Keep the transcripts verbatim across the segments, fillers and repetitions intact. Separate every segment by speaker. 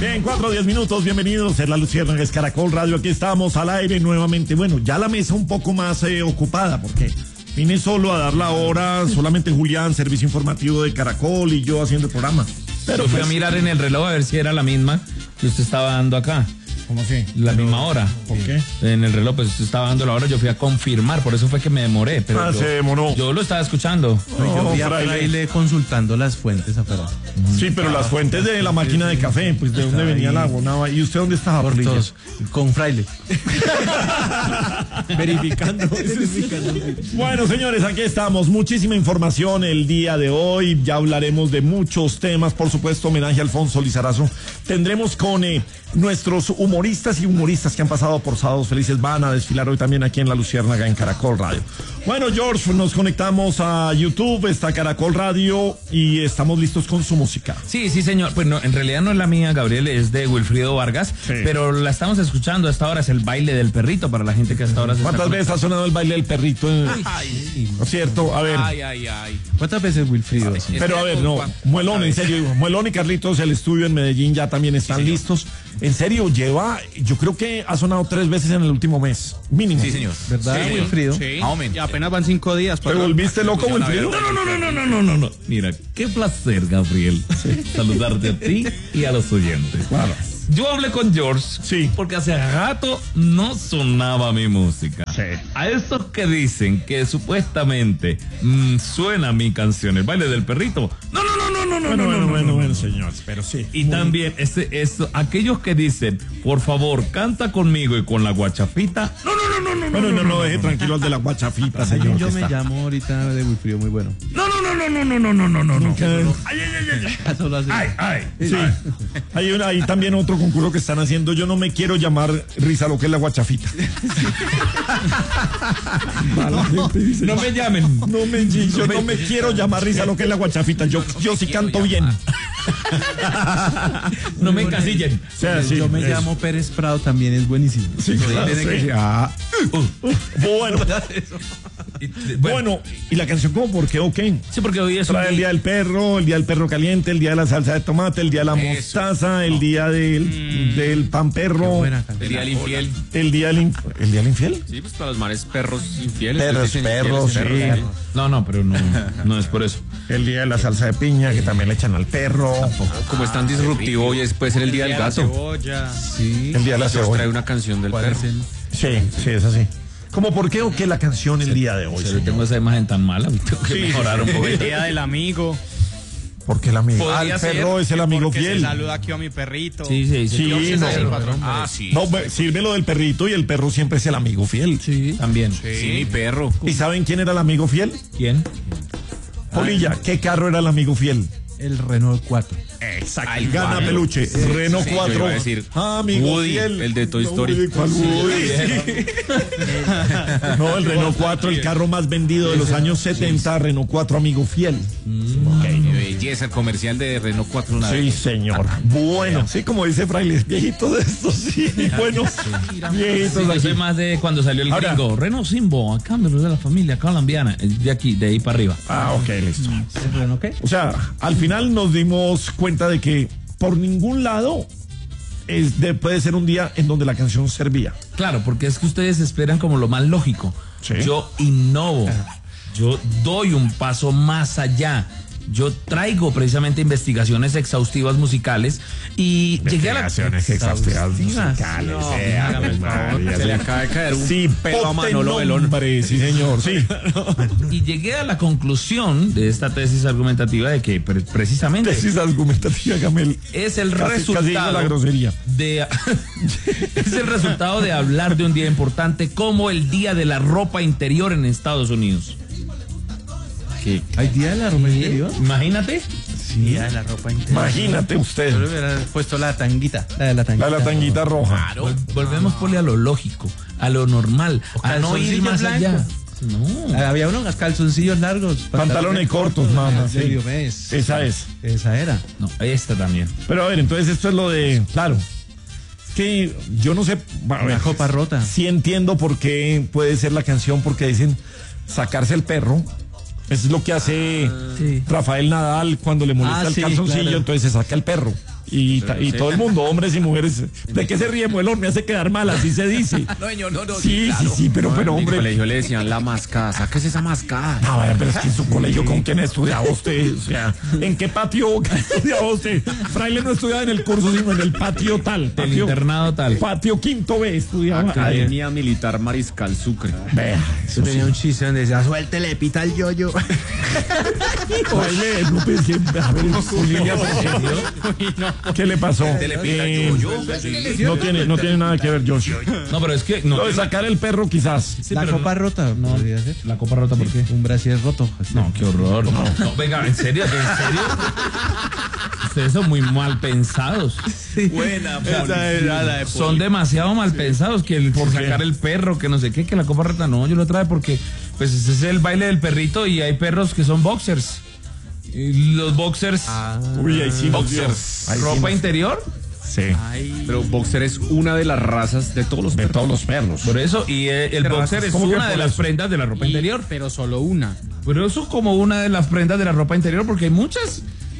Speaker 1: Bien, cuatro a diez minutos, bienvenidos, es la Luciérnaga, es Caracol Radio, aquí estamos al aire nuevamente. Bueno, ya la mesa un poco más eh, ocupada, porque vine solo a dar la hora, solamente Julián, servicio informativo de Caracol, y yo haciendo el programa.
Speaker 2: Pero yo fui pues, a mirar en el reloj a ver si era la misma que usted estaba dando acá.
Speaker 1: ¿Cómo así?
Speaker 2: La pero, misma hora.
Speaker 1: ¿Por qué?
Speaker 2: En el reloj, pues usted estaba dando la hora, yo fui a confirmar, por eso fue que me demoré. Pero
Speaker 1: ah,
Speaker 2: yo,
Speaker 1: se demoró.
Speaker 2: Yo lo estaba escuchando.
Speaker 3: No, yo fui a Fraile consultando las fuentes afuera.
Speaker 1: Sí, pero las fuentes de la máquina de café, pues de dónde ahí venía el agua. Nada. ¿Y usted dónde estaba?
Speaker 3: Por todos, con Fraile.
Speaker 1: Verificando. Bueno, señores, aquí estamos. Muchísima información el día de hoy. Ya hablaremos de muchos temas. Por supuesto, homenaje a Alfonso Lizarazo. Tendremos con eh, nuestros humoristas y humoristas que han pasado por Sábados Felices. Van a desfilar hoy también aquí en La Luciérnaga, en Caracol Radio. Bueno, George, nos conectamos a YouTube, está Caracol Radio y estamos listos con su música.
Speaker 2: Sí, sí, señor. Pues no, en realidad no es la mía, Gabriel, es de Wilfrido Vargas, sí. Pero la estamos escuchando hasta ahora, es el baile del perrito para la gente que hasta ahora se
Speaker 1: ¿Cuántas
Speaker 2: está
Speaker 1: veces ha sonado el baile del perrito?
Speaker 2: Ay,
Speaker 1: ¿No es cierto? A ver.
Speaker 2: Ay, ay, ay.
Speaker 3: ¿Cuántas veces Wilfrido?
Speaker 1: Ay, pero a ver, no, Muelón, en serio, Muelón y Carlitos, el estudio en Medellín ya también están sí, listos. En serio, lleva, yo creo que ha sonado tres veces en el último mes, mínimo.
Speaker 2: Sí, señor.
Speaker 3: ¿Verdad,
Speaker 2: sí,
Speaker 3: Wilfrido?
Speaker 2: Sí.
Speaker 4: Y apenas van cinco días.
Speaker 1: ¿Te volviste loco, Wilfrido?
Speaker 2: No, no, no, no, no, no, no, no, no. Mira, qué placer, Gabriel, sí. saludarte a ti y a los oyentes.
Speaker 1: Claro.
Speaker 2: Yo hablé con George,
Speaker 1: sí,
Speaker 2: porque hace rato no sonaba mi música.
Speaker 1: Sí.
Speaker 2: A esos que dicen que supuestamente mmm, suena mi canción, el baile del perrito. No, no, no, no, no,
Speaker 1: bueno,
Speaker 2: no,
Speaker 1: bueno,
Speaker 2: no,
Speaker 1: bueno,
Speaker 2: no,
Speaker 1: bueno,
Speaker 2: no.
Speaker 1: señores, pero sí.
Speaker 2: Y también ese, eso, aquellos que dicen, por favor, canta conmigo y con la guachafita. No, no, no, no, no.
Speaker 1: Bueno, no, no, no,
Speaker 2: no
Speaker 1: deje
Speaker 2: no,
Speaker 1: tranquilo al de la guachafita, señor.
Speaker 3: Yo me
Speaker 1: está.
Speaker 3: llamo ahorita de Wilfrido, muy bueno.
Speaker 2: No, no, no, no, no, no, no, no, no, no, no.
Speaker 1: Ay, ay, ay, ay. Ay, ay. Sí. Hay una, hay también otro concurso que están haciendo. Yo no me quiero llamar Risa lo que es la guachafita.
Speaker 2: No, dice, no me llamen.
Speaker 1: No me, yo no me, no me quiero llamar Risa lo que es la guachafita. Yo, yo sí canto bien.
Speaker 2: No me encasillen.
Speaker 3: O sea, sí, yo me eh. llamo Pérez Prado, también es buenísimo.
Speaker 1: Sí, claro, sí. Que, ah. uh, bueno. Bueno, ¿y la canción cómo? ¿Por qué o qué?
Speaker 2: Sí, porque hoy es
Speaker 1: Trae el día del perro, el día del perro caliente, el día de la salsa de tomate, el día de la Eso. mostaza, el día del, mm. del pan perro,
Speaker 4: el día del infiel.
Speaker 1: El día del, inf ¿El día del infiel?
Speaker 4: Sí, pues para los mares perros infieles.
Speaker 1: Perros, perros, sí.
Speaker 4: Perros,
Speaker 2: sí. No, no, pero no, no es por eso.
Speaker 1: El día de la salsa de piña, que también le echan al perro.
Speaker 4: Tampoco. Como es tan disruptivo, hoy puede ser el día del gato.
Speaker 1: Cebolla. Sí. El día de la cebolla.
Speaker 4: Trae una canción del perro.
Speaker 1: Sí, sí, es así. ¿Cómo por qué o qué la canción el día de hoy?
Speaker 2: Yo tengo esa imagen tan mala, tengo que sí. mejorar un poco.
Speaker 4: El día del amigo.
Speaker 1: ¿Por qué el amigo? Ah, el perro es el amigo fiel.
Speaker 4: Se saluda aquí a mi perrito.
Speaker 2: Sí, sí, sí.
Speaker 1: sí no,
Speaker 4: ah, sí.
Speaker 1: No, sirve lo del perrito y el perro siempre es el amigo fiel.
Speaker 2: Sí, también.
Speaker 4: Sí, sí mi perro.
Speaker 1: ¿Y saben quién era el amigo fiel?
Speaker 2: ¿Quién?
Speaker 1: Polilla, ¿qué carro era el amigo fiel?
Speaker 3: El Renault cuatro.
Speaker 1: Exacto. Ay, gana amigo. Peluche. Sí, Renault
Speaker 4: sí,
Speaker 1: cuatro.
Speaker 4: Yo iba a decir,
Speaker 1: ah, amigo
Speaker 4: Woody,
Speaker 1: fiel.
Speaker 4: El de Toy Story.
Speaker 1: No, ¿cuál Woody? Sí. No, el Renault cuatro, el carro más vendido de los años setenta, Renault cuatro, amigo fiel.
Speaker 4: Mm, okay. Qué belleza, el comercial de Renault cuatro. Una
Speaker 1: sí,
Speaker 4: vez.
Speaker 1: señor. Bueno, sí, como dice Fraile, viejito de estos, sí. Bueno, viejitos.
Speaker 2: Sí, yo soy más de cuando salió el Ahora, gringo. Renault Simbo, a cambio de la familia colombiana. De aquí, de ahí para arriba.
Speaker 1: Ah, ok, listo.
Speaker 3: ¿El Renault qué?
Speaker 1: O sea, al final nos dimos cuenta de que por ningún lado es de, puede ser un día en donde la canción servía.
Speaker 2: Claro, porque es que ustedes esperan como lo más lógico. Sí. Yo innovo, yo doy un paso más allá. Yo traigo precisamente investigaciones exhaustivas musicales y llegué a la...
Speaker 1: Investigaciones exhaustivas musicales.
Speaker 4: No, eh, María, se le acaba de caer un
Speaker 1: sí,
Speaker 4: pelo a Manolo Belón.
Speaker 1: Sí, señor, sí.
Speaker 2: Y llegué a la conclusión de esta tesis argumentativa de que pre precisamente...
Speaker 1: Tesis argumentativa, Gamel.
Speaker 2: Es el
Speaker 1: casi,
Speaker 2: resultado...
Speaker 1: Casi la grosería.
Speaker 2: De, es el resultado de hablar de un día importante como el Día de la Ropa Interior en Estados Unidos.
Speaker 3: ¿Qué? ¿Hay día de la ropa
Speaker 2: ¿Sí?
Speaker 3: interior?
Speaker 2: Imagínate.
Speaker 3: Sí. Día de la ropa interior.
Speaker 1: Imagínate usted.
Speaker 3: Yo le hubiera puesto la tanguita. La de la tanguita.
Speaker 1: La de la tanguita roja.
Speaker 2: Claro. Vol volvemos por a lo lógico, a lo normal, a no ir más blanco. allá.
Speaker 3: No. Había unos calzoncillos largos.
Speaker 1: Pantalones, pantalones cortos, mamá.
Speaker 3: Sí. Ves.
Speaker 1: Esa es.
Speaker 3: Esa era.
Speaker 2: No, esta también.
Speaker 1: Pero a ver, entonces esto es lo de... Claro. Que yo no sé...
Speaker 3: Una ver, copa rota.
Speaker 1: Sí entiendo por qué puede ser la canción, porque dicen sacarse el perro. Eso es lo que hace ah, sí. Rafael Nadal cuando le molesta ah, el sí, calzoncillo, claro. Entonces se saca el perro. Y, ta- y todo el mundo, hombres y mujeres. ¿De qué se ríe, Muelón? Me hace quedar mal, así se dice.
Speaker 4: No, señor, no, no.
Speaker 1: Sí, sí, sí, pero, pero,
Speaker 4: En mi
Speaker 1: hombre.
Speaker 4: colegio le decían la mascada. Sáquese esa mascada.
Speaker 1: No, vaya, pero es que en su colegio, ¿con quién estudiaba usted? O sea, ¿en qué patio estudiaba usted? Fraile no estudiaba en el curso, sino en el patio tal.
Speaker 2: El
Speaker 1: Patio,
Speaker 2: internado tal.
Speaker 1: patio quinto B estudiaba.
Speaker 4: Academia Militar Mariscal Sucre.
Speaker 1: Vea,
Speaker 3: Yo tenía un chiste donde decía, suéltele, pita el yoyo.
Speaker 1: Fraile, no pensé, a ver, Julián, ¿qué le pasó? Eh, no tiene, no tiene nada que ver, Josh.
Speaker 2: No, pero es que no.
Speaker 1: Lo de sacar el perro, quizás.
Speaker 2: Sí,
Speaker 3: La
Speaker 2: pero
Speaker 3: copa rota, no podría ser.
Speaker 2: La copa rota, ¿por qué?
Speaker 3: Un brasier roto.
Speaker 2: No, qué horror. No, no, venga, ¿en serio? ¿En serio? Ustedes son muy mal pensados.
Speaker 4: Buena,
Speaker 3: Esa era la de
Speaker 2: Son demasiado mal pensados que el por sacar el perro, que no sé qué, que la copa rota. No, yo lo trae porque pues ese es el baile del perrito y hay perros que son boxers. Y los boxers,
Speaker 1: Uy, ahí sí nos
Speaker 2: boxers,
Speaker 1: dio. Ahí sí
Speaker 2: ropa
Speaker 1: nos-
Speaker 2: interior.
Speaker 1: Sí,
Speaker 4: Pero boxer es una de las razas de todos los
Speaker 1: de
Speaker 4: perros.
Speaker 1: todos los perros.
Speaker 2: Por eso, y eh, el
Speaker 4: Pero
Speaker 2: boxer es
Speaker 1: ¿cómo que
Speaker 2: una de
Speaker 1: por
Speaker 2: las
Speaker 1: eso?
Speaker 2: prendas de la ropa interior.
Speaker 5: Pero solo una.
Speaker 2: Pero eso como una de las prendas de la ropa interior porque hay muchas.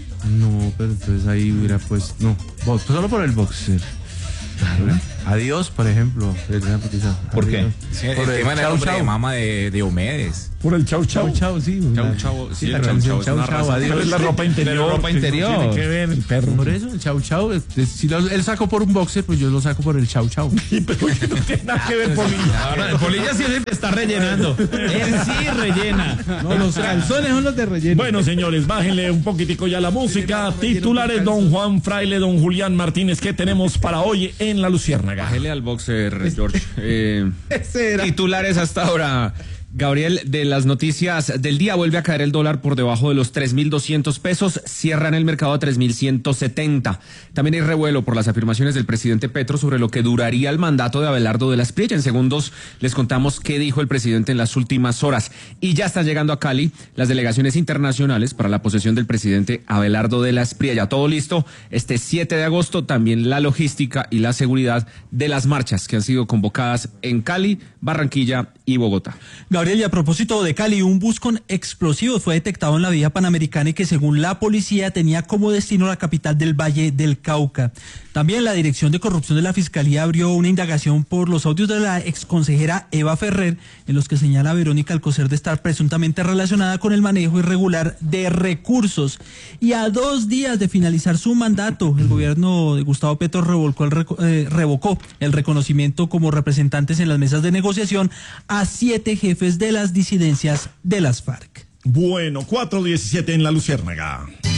Speaker 3: No, pero entonces ahí hubiera pues, no, bo- solo por el boxer. Claro. Adiós, por ejemplo.
Speaker 2: ¿Por qué?
Speaker 4: Sí, el
Speaker 3: Por el
Speaker 4: tema era el
Speaker 3: chau,
Speaker 4: hombre de
Speaker 3: chau.
Speaker 4: mama de Diomedes.
Speaker 1: Por el chau chau.
Speaker 3: Chau, chau, sí.
Speaker 4: Chau,
Speaker 3: una-
Speaker 4: chau, sí,
Speaker 3: Sí,
Speaker 4: el
Speaker 3: la
Speaker 4: chau,
Speaker 3: canción
Speaker 4: chau es
Speaker 3: chau,
Speaker 4: una
Speaker 3: chau,
Speaker 4: raza.
Speaker 3: adiós.
Speaker 1: Pero es la ropa interior.
Speaker 2: Pero ropa
Speaker 1: que
Speaker 2: interior.
Speaker 1: Tiene que ver el perro.
Speaker 3: Por eso, el chau chau, es- si lo- él sacó por un boxer, pues yo lo saco por el chau chau.
Speaker 1: Sí, pero que no tiene nada que ver, Polilla.
Speaker 2: Ahora, el polilla sí es el que está rellenando. Él sí rellena.
Speaker 3: No, los calzones son los de relleno.
Speaker 1: Bueno, señores, bájenle un poquitico ya la música. Titulares, don Juan Fraile, don Julián Martínez. ¿Qué tenemos para hoy en La Luciérnaga?
Speaker 4: Bájele al boxer, George. Eh, titulares hasta ahora. Gabriel, de las noticias del día, vuelve a caer el dólar por debajo de los tres mil doscientos pesos, cierra en el mercado a tres mil ciento setenta. También hay revuelo por las afirmaciones del presidente Petro sobre lo que duraría el mandato de Abelardo de la Espriella. En segundos les contamos qué dijo el presidente en las últimas horas. Y ya están llegando a Cali las delegaciones internacionales para la posesión del presidente Abelardo de la Espriella. Todo listo este siete de agosto, también la logística y la seguridad de las marchas que han sido convocadas en Cali, Barranquilla y Bogotá.
Speaker 5: Gabriel, y a propósito de Cali, un bus con explosivos fue detectado en la vía panamericana y que según la policía tenía como destino la capital del Valle del Cauca. También la Dirección de Corrupción de la Fiscalía abrió una indagación por los audios de la exconsejera Eva Ferrer, en los que señala a Verónica Alcocer de estar presuntamente relacionada con el manejo irregular de recursos. Y a dos días de finalizar su mandato, el gobierno de Gustavo Petro revolcó el reco- eh, revocó el reconocimiento como representantes en las mesas de negociación a siete jefes de las disidencias de las FARC.
Speaker 1: Bueno, cuatro diecisiete en La Luciérnaga.